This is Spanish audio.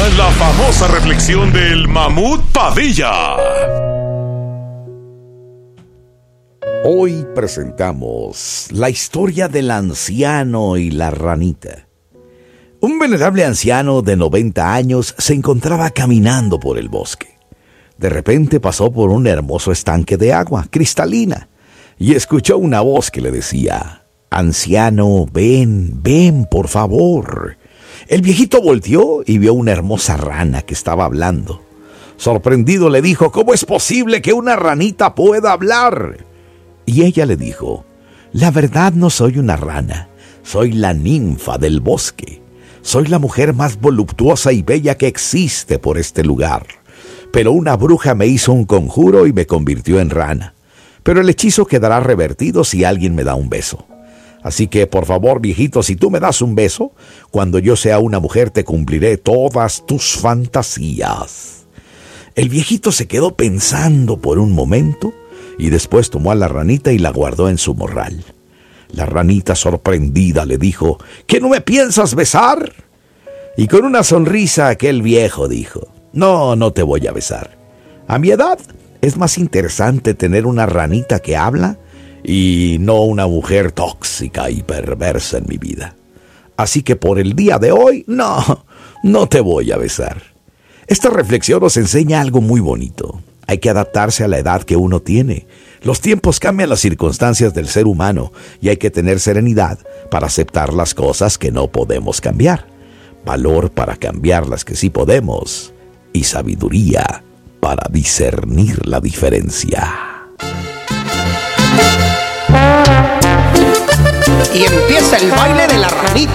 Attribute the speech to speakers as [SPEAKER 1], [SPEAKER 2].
[SPEAKER 1] la famosa reflexión del Mamut Padilla.
[SPEAKER 2] Hoy presentamos la historia del anciano y la ranita. Un venerable anciano de 90 años se encontraba caminando por el bosque. De repente pasó por un hermoso estanque de agua cristalina y escuchó una voz que le decía: «Anciano, ven, por favor». El viejito volteó y vio una hermosa rana que estaba hablando. Sorprendido le dijo: «¿Cómo es posible que una ranita pueda hablar?». Y ella le dijo: «La verdad, no soy una rana, soy la ninfa del bosque. Soy la mujer más voluptuosa y bella que existe por este lugar. Pero una bruja me hizo un conjuro y me convirtió en rana. Pero el hechizo quedará revertido si alguien me da un beso. Así que, por favor, viejito, si tú me das un beso, cuando yo sea una mujer te cumpliré todas tus fantasías». El viejito se quedó pensando por un momento y después tomó a la ranita y la guardó en su morral. La ranita, sorprendida, le dijo: «¿Que no me piensas besar?». Y con una sonrisa aquel viejo dijo: No te voy a besar. A mi edad es más interesante tener una ranita que habla y no una mujer tóxica y perversa en mi vida. Así que por el día de hoy, no te voy a besar». Esta reflexión nos enseña algo muy bonito. Hay que adaptarse a la edad que uno tiene. Los tiempos cambian las circunstancias del ser humano y hay que tener serenidad para aceptar las cosas que no podemos cambiar, valor para cambiar las que sí podemos y sabiduría para discernir la diferencia.
[SPEAKER 3] Y empieza el baile de la ranita.